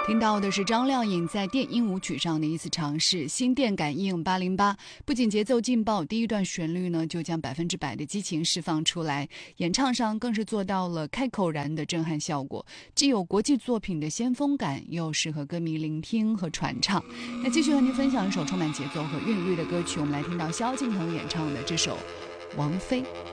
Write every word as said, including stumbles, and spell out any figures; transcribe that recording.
听到的是张靓颖在电音舞曲上的一次尝试，心电感应八零八，不仅节奏劲爆，第一段旋律呢就将百分之百的激情释放出来，演唱上更是做到了开口燃的震撼效果，既有国际作品的先锋感，又适合歌迷聆听和传唱。那继续和您分享一首充满节奏和韵律的歌曲，我们来听到萧敬腾演唱的这首《王菲》。